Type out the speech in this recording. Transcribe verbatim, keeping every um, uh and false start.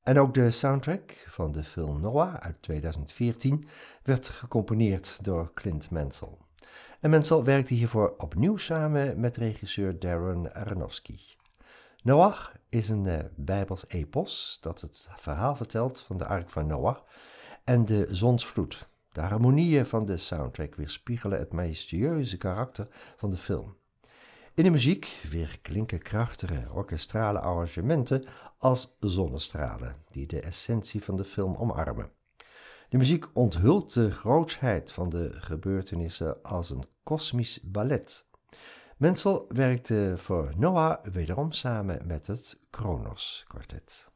En ook de soundtrack van de film Noah uit tweeduizend veertien werd gecomponeerd door Clint Mansell. En Mansell werkte hiervoor opnieuw samen met regisseur Darren Aronofsky. Noach is een uh, Bijbels epos dat het verhaal vertelt van de ark van Noach en de zonsvloed. De harmonieën van de soundtrack weerspiegelen het majestueuze karakter van de film. In de muziek weer klinken krachtige orkestrale arrangementen als zonnestralen, die de essentie van de film omarmen. De muziek onthult de grootsheid van de gebeurtenissen als een kosmisch ballet. Mansell werkte voor Noah wederom samen met het Kronos Quartet.